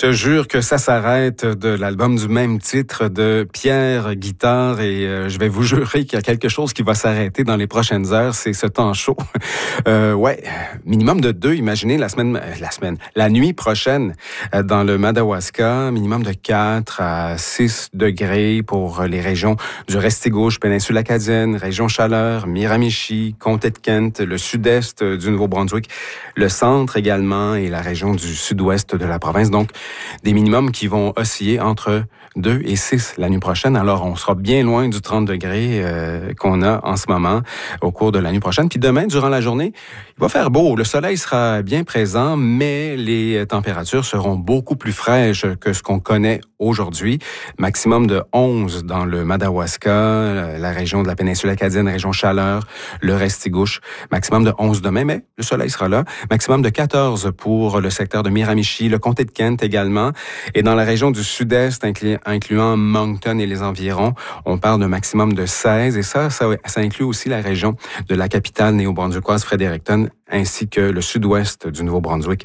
te jure que ça s'arrête de l'album du même titre de Pierre Guitare et je vais vous jurer qu'il y a quelque chose qui va s'arrêter dans les prochaines heures, c'est ce temps chaud. Minimum de 2, imaginez la nuit prochaine dans le Madawaska, minimum de 4 à 6 degrés pour les régions du Restigouche, péninsule acadienne, région Chaleur, Miramichi, Comté de Kent, le sud-est du Nouveau-Brunswick, le centre également et la région du sud-ouest de la province. Donc, des minimums qui vont osciller entre 2 et 6 la nuit prochaine. Alors, on sera bien loin du 30 degrés qu'on a en ce moment au cours de la nuit prochaine. Puis demain, durant la journée, il va faire beau. Le soleil sera bien présent, mais les températures seront beaucoup plus fraîches que ce qu'on connaît aujourd'hui. Maximum de 11 dans le Madawaska, la région de la péninsule acadienne, région Chaleur, le Restigouche. Maximum de 11 demain, mais le soleil sera là. Maximum de 14 pour le secteur de Miramichi, le comté de Kent également. Et dans la région du sud-est, incluant Moncton et les environs, on parle d'un maximum de 16. Et ça inclut aussi la région de la capitale néo-brunswickoise, Fredericton, ainsi que le sud-ouest du Nouveau-Brunswick,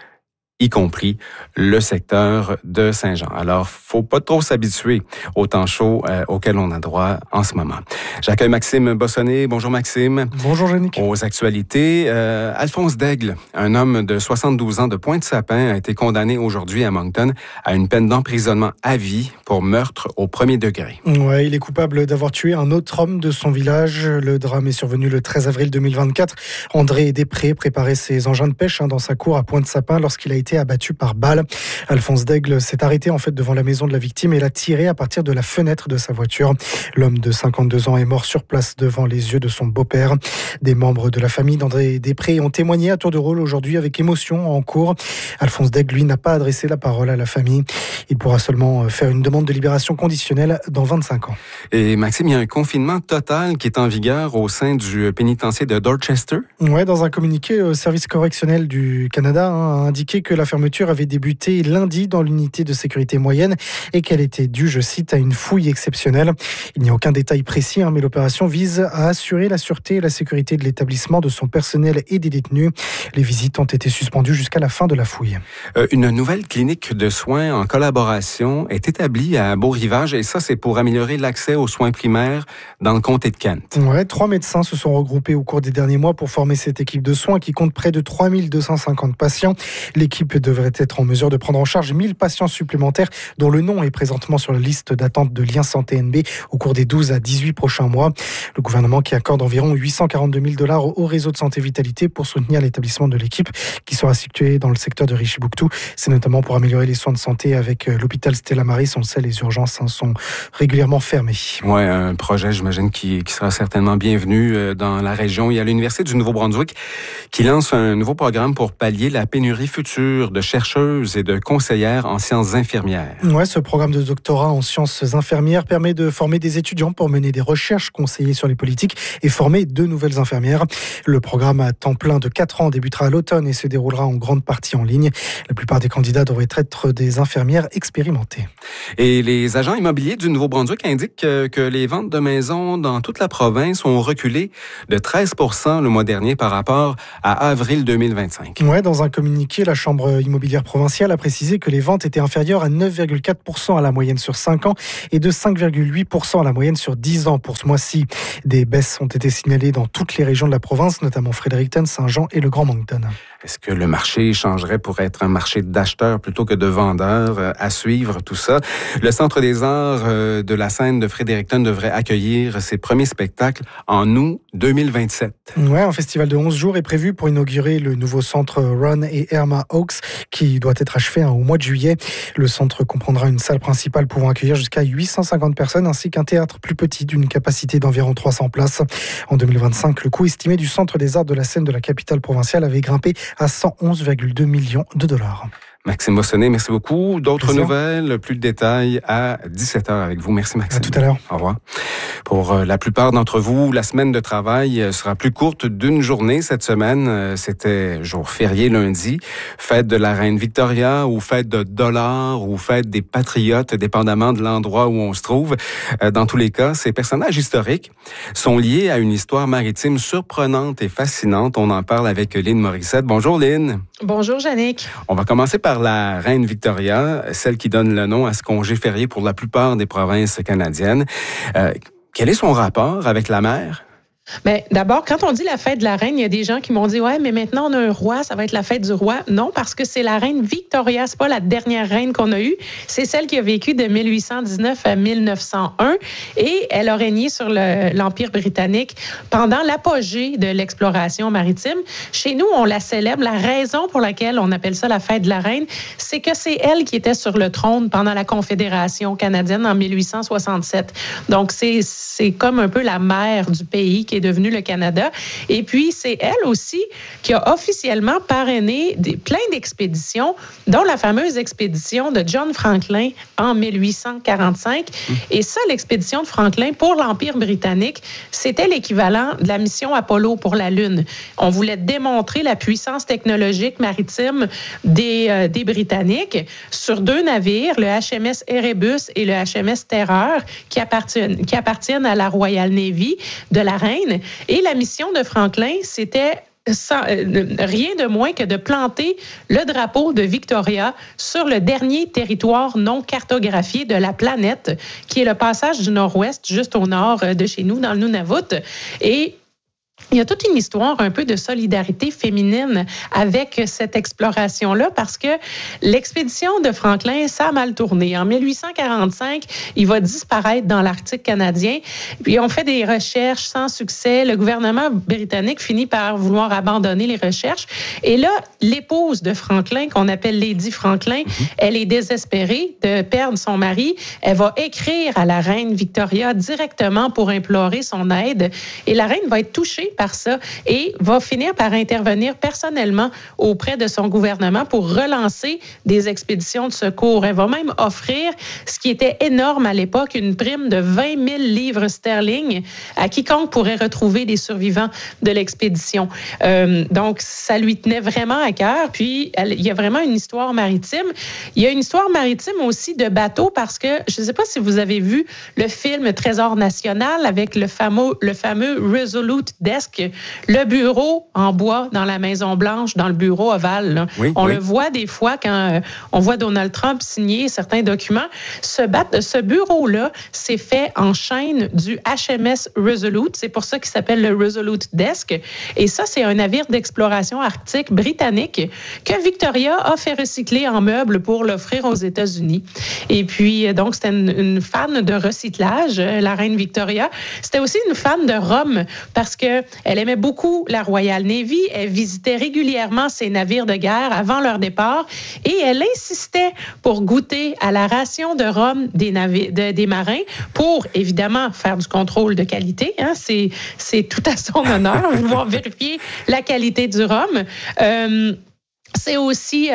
y compris le secteur de Saint-Jean. Alors, faut pas trop s'habituer au temps chaud auquel on a droit en ce moment. J'accueille Maxime Bossonnet. Bonjour Maxime. Bonjour Yannick. Aux actualités, Alphonse Daigle, un homme de 72 ans de Pointe-Sapin, a été condamné aujourd'hui à Moncton à une peine d'emprisonnement à vie pour meurtre au premier degré. Ouais, il est coupable d'avoir tué un autre homme de son village. Le drame est survenu le 13 avril 2024. André Després préparait ses engins de pêche dans sa cour à Pointe-Sapin lorsqu'il a été abattu par balle. Alphonse Daigle s'est arrêté devant la maison de la victime et l'a tiré à partir de la fenêtre de sa voiture. L'homme de 52 ans est mort sur place devant les yeux de son beau-père. Des membres de la famille d'André Després ont témoigné à tour de rôle aujourd'hui avec émotion en cours. Alphonse Daigle, lui, n'a pas adressé la parole à la famille. Il pourra seulement faire une demande de libération conditionnelle dans 25 ans. Et Maxime, il y a un confinement total qui est en vigueur au sein du pénitencier de Dorchester. Ouais, dans un communiqué, le service correctionnel du Canada a indiqué que la fermeture avait débuté lundi dans l'unité de sécurité moyenne et qu'elle était due, je cite, à une fouille exceptionnelle. Il n'y a aucun détail précis, mais l'opération vise à assurer la sûreté et la sécurité de l'établissement, de son personnel et des détenus. Les visites ont été suspendues jusqu'à la fin de la fouille. Une nouvelle clinique de soins en collaboration est établie à Beau-Rivage et ça, c'est pour améliorer l'accès aux soins primaires dans le comté de Kent. Ouais, 3 médecins se sont regroupés au cours des derniers mois pour former cette équipe de soins qui compte près de 3250 patients. L'équipe devrait être en mesure de prendre en charge 1000 patients supplémentaires dont le nom est présentement sur la liste d'attente de Liens Santé NB au cours des 12 à 18 prochains mois. Le gouvernement qui accorde environ 842 000 $ au réseau de santé Vitalité pour soutenir l'établissement de l'équipe qui sera situé dans le secteur de Richibouctou. C'est notamment pour améliorer les soins de santé avec l'hôpital Stella Maris. On le sait, les urgences sont régulièrement fermées. Ouais, un projet, j'imagine, qui sera certainement bienvenu dans la région. Il y a l'Université du Nouveau-Brunswick qui lance un nouveau programme pour pallier la pénurie future de chercheuses et de conseillères en sciences infirmières. Ouais, ce programme de doctorat en sciences infirmières permet de former des étudiants pour mener des recherches, conseiller sur les politiques et former 2 nouvelles infirmières. Le programme à temps plein de 4 ans débutera à l'automne et se déroulera en grande partie en ligne. La plupart des candidats devraient être des infirmières expérimentées. Et les agents immobiliers du Nouveau-Brunswick indiquent que les ventes de maisons dans toute la province ont reculé de 13% le mois dernier par rapport à avril 2025. Ouais, dans un communiqué, la Chambre immobilière provinciale a précisé que les ventes étaient inférieures à 9,4% à la moyenne sur 5 ans et de 5,8% à la moyenne sur 10 ans pour ce mois-ci. Des baisses ont été signalées dans toutes les régions de la province, notamment Fredericton, Saint-Jean et le Grand Moncton. Est-ce que le marché changerait pour être un marché d'acheteurs plutôt que de vendeurs? À suivre tout ça. Le Centre des arts de la scène de Fredericton devrait accueillir ses premiers spectacles en août 2027. Ouais, un festival de 11 jours est prévu pour inaugurer le nouveau centre Ron et Irma Oaks qui doit être achevé au mois de juillet. Le centre comprendra une salle principale pouvant accueillir jusqu'à 850 personnes ainsi qu'un théâtre plus petit d'une capacité d'environ 300 places. En 2025, le coût estimé du Centre des arts de la scène de la capitale provinciale avait grimpé à 111,2 millions de $. Maxime Bossonnet, merci beaucoup. D'autres nouvelles, plus de détails à 17h avec vous. Merci Maxime. À tout à l'heure. Au revoir. Pour la plupart d'entre vous, la semaine de travail sera plus courte d'une journée cette semaine. C'était jour férié lundi, fête de la Reine Victoria ou fête de dollars ou fête des Patriotes, dépendamment de l'endroit où on se trouve. Dans tous les cas, ces personnages historiques sont liés à une histoire maritime surprenante et fascinante. On en parle avec Lynn Morissette. Bonjour Lynn. Bonjour Yannick. On va commencer par par la reine Victoria, celle qui donne le nom à ce congé férié pour la plupart des provinces canadiennes. Quel est son rapport avec la mer? Bien, d'abord, quand on dit la fête de la reine, il y a des gens qui m'ont dit « Ouais, mais maintenant on a un roi, ça va être la fête du roi. » Non, parce que c'est la reine Victoria, c'est pas la dernière reine qu'on a eue. C'est celle qui a vécu de 1819 à 1901 et elle a régné sur l'Empire britannique pendant l'apogée de l'exploration maritime. Chez nous, on la célèbre. La raison pour laquelle on appelle ça la fête de la reine, c'est que c'est elle qui était sur le trône pendant la Confédération canadienne en 1867. Donc, c'est comme un peu la mère du pays qui est devenu le Canada. Et puis, c'est elle aussi qui a officiellement parrainé plein d'expéditions, dont la fameuse expédition de John Franklin en 1845. Et ça, l'expédition de Franklin pour l'Empire britannique, c'était l'équivalent de la mission Apollo pour la Lune. On voulait démontrer la puissance technologique maritime des Britanniques sur 2 navires, le HMS Erebus et le HMS Terreur, qui appartiennent à la Royal Navy de la Reine. Et la mission de Franklin, c'était rien de moins que de planter le drapeau de Victoria sur le dernier territoire non cartographié de la planète, qui est le passage du Nord-Ouest, juste au nord de chez nous, dans le Nunavut. Et il y a toute une histoire un peu de solidarité féminine avec cette exploration-là parce que l'expédition de Franklin, ça a mal tourné. En 1845, il va disparaître dans l'Arctique canadien. Puis on fait des recherches sans succès. Le gouvernement britannique finit par vouloir abandonner les recherches. Et là, l'épouse de Franklin, qu'on appelle Lady Franklin, elle est désespérée de perdre son mari. Elle va écrire à la reine Victoria directement pour implorer son aide. Et la reine va être touchée par ça et va finir par intervenir personnellement auprès de son gouvernement pour relancer des expéditions de secours. Elle va même offrir, ce qui était énorme à l'époque, une prime de 20 000 livres sterling à quiconque pourrait retrouver des survivants de l'expédition. Donc, ça lui tenait vraiment à cœur. Puis, il y a vraiment une histoire maritime. Il y a une histoire maritime aussi de bateaux parce que, je ne sais pas si vous avez vu le film Trésor national avec le fameux Resolute Desk, le bureau en bois dans la Maison-Blanche, dans le bureau ovale. Oui, on le voit des fois quand on voit Donald Trump signer certains documents. Ce bureau-là, c'est fait en chaîne du HMS Resolute. C'est pour ça qu'il s'appelle le Resolute Desk. Et ça, c'est un navire d'exploration arctique britannique que Victoria a fait recycler en meubles pour l'offrir aux États-Unis. Et puis, donc, c'était une fan de recyclage, la reine Victoria. C'était aussi une fan de Rome parce que elle aimait beaucoup la Royal Navy. Elle visitait régulièrement ses navires de guerre avant leur départ et elle insistait pour goûter à la ration de rhum des marins pour, évidemment, faire du contrôle de qualité. Hein. C'est tout à son honneur, vouloir vérifier la qualité du rhum. C'est aussi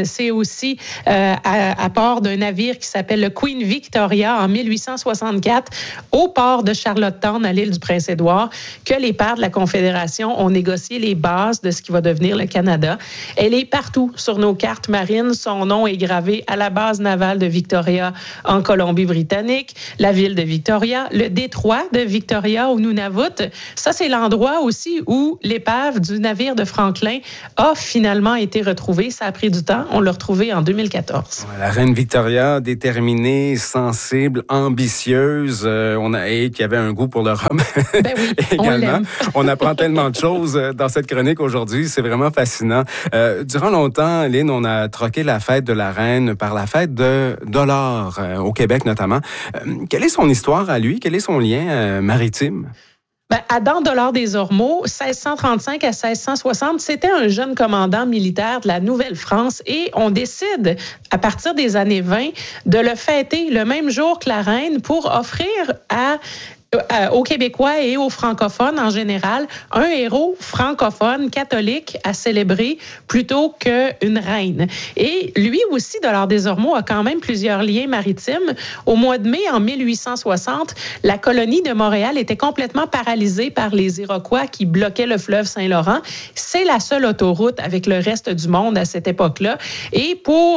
à bord d'un navire qui s'appelle le Queen Victoria en 1864 au port de Charlottetown à l'île du Prince-Édouard que les pères de la Confédération ont négocié les bases de ce qui va devenir le Canada. Elle est partout sur nos cartes marines. Son nom est gravé à la base navale de Victoria en Colombie-Britannique, la ville de Victoria, le détroit de Victoria au Nunavut. Ça, c'est l'endroit aussi où l'épave du navire de Franklin a finalement été retrouvée. Ça a pris du temps. On l'a retrouvée en 2014. La reine Victoria, déterminée, sensible, ambitieuse, et qui avait un goût pour le rhum. Ben oui, également. On apprend tellement de choses dans cette chronique aujourd'hui. C'est vraiment fascinant. Durant longtemps, Lynn, on a troqué la fête de la reine par la fête de Dollard, au Québec notamment. Quelle est son histoire à lui? Quel est son lien maritime? Adam Dollard des Ormeaux, 1635 à 1660, c'était un jeune commandant militaire de la Nouvelle-France et on décide, à partir des années 20, de le fêter le même jour que la reine pour offrir aux Québécois et aux francophones en général, un héros francophone catholique à célébrer plutôt qu'une reine. Et lui aussi, Dollard des Ormeaux, a quand même plusieurs liens maritimes. Au mois de mai, en 1860, la colonie de Montréal était complètement paralysée par les Iroquois qui bloquaient le fleuve Saint-Laurent. C'est la seule autoroute avec le reste du monde à cette époque-là. Et pour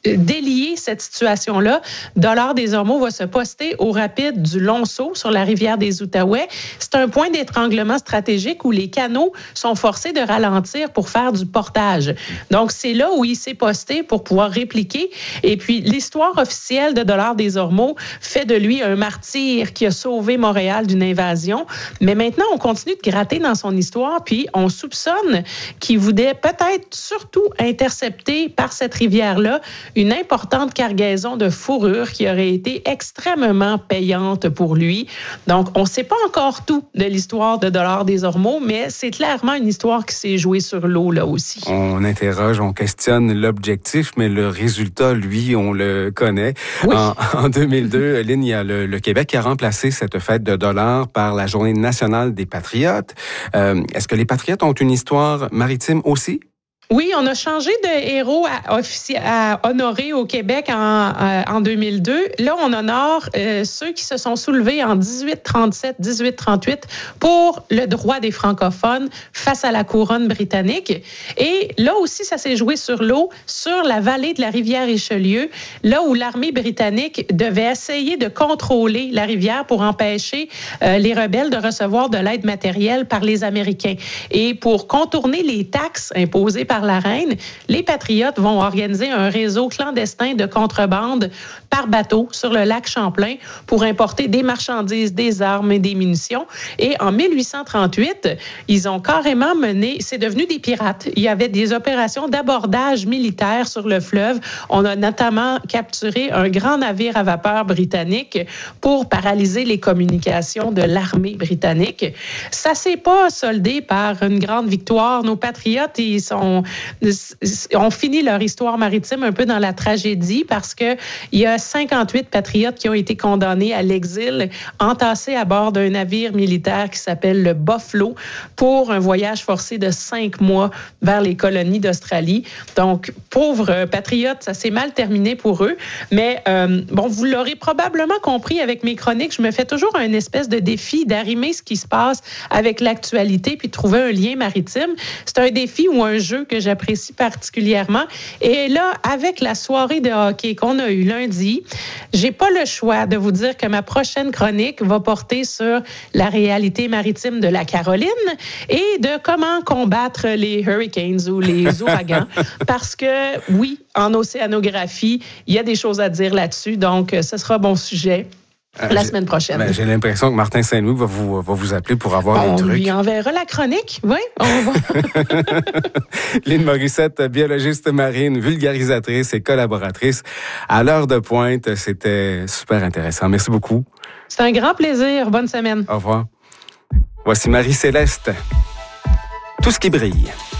délier cette situation-là, Dollard des Ormeaux va se poster au rapide du Long-Sault sur la rivière des Outaouais. C'est un point d'étranglement stratégique où les canaux sont forcés de ralentir pour faire du portage. Donc, c'est là où il s'est posté pour pouvoir répliquer. Et puis, l'histoire officielle de Dollard des Ormeaux fait de lui un martyr qui a sauvé Montréal d'une invasion. Mais maintenant, on continue de gratter dans son histoire, puis on soupçonne qu'il voulait peut-être surtout intercepter par cette rivière-là une importante cargaison de fourrure qui aurait été extrêmement payante pour lui. Donc, on ne sait pas encore tout de l'histoire de Dollard des Ormeaux, mais c'est clairement une histoire qui s'est jouée sur l'eau là aussi. On interroge, on questionne l'objectif, mais le résultat, lui, on le connaît. Oui. En 2002, Lynn, il y a le Québec qui a remplacé cette fête de Dollard par la Journée nationale des Patriotes. Est-ce que les Patriotes ont une histoire maritime aussi? Oui, on a changé de héros à honorer au Québec en 2002. Là, on honore ceux qui se sont soulevés en 1837-1838 pour le droit des francophones face à la couronne britannique. Et là aussi, ça s'est joué sur l'eau, sur la vallée de la rivière Richelieu, là où l'armée britannique devait essayer de contrôler la rivière pour empêcher les rebelles de recevoir de l'aide matérielle par les Américains. Et pour contourner les taxes imposées par la reine, les Patriotes vont organiser un réseau clandestin de contrebande par bateau sur le lac Champlain pour importer des marchandises, des armes et des munitions. Et en 1838, ils ont carrément mené, c'est devenu des pirates. Il y avait des opérations d'abordage militaire sur le fleuve. On a notamment capturé un grand navire à vapeur britannique pour paralyser les communications de l'armée britannique. Ça s'est pas soldé par une grande victoire. Nos Patriotes, ont fini leur histoire maritime un peu dans la tragédie parce que il y a 58 patriotes qui ont été condamnés à l'exil, entassés à bord d'un navire militaire qui s'appelle le Buffalo pour un voyage forcé de 5 mois vers les colonies d'Australie. Donc, pauvres patriotes, ça s'est mal terminé pour eux. Mais bon, vous l'aurez probablement compris avec mes chroniques, je me fais toujours un espèce de défi d'arrimer ce qui se passe avec l'actualité puis de trouver un lien maritime. C'est un défi ou un jeu que j'apprécie particulièrement. Et là, avec la soirée de hockey qu'on a eue lundi, j'ai pas le choix de vous dire que ma prochaine chronique va porter sur la réalité maritime de la Caroline et de comment combattre les hurricanes ou les ouragans. Parce que, oui, en océanographie, il y a des choses à dire là-dessus. Donc, ce sera bon sujet. La semaine prochaine. J'ai l'impression que Martin Saint-Louis va vous appeler pour avoir des trucs. On lui enverra la chronique, oui. On va. Lynn Morissette, biologiste marine, vulgarisatrice et collaboratrice. À l'heure de pointe, c'était super intéressant. Merci beaucoup. C'est un grand plaisir. Bonne semaine. Au revoir. Voici Marie-Céleste. Tout ce qui brille.